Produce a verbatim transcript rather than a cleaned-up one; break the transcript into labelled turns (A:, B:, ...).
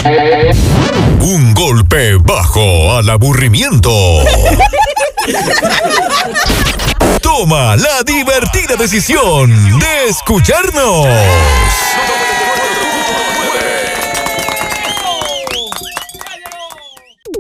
A: Un golpe bajo al aburrimiento. Toma la divertida decisión de escucharnos.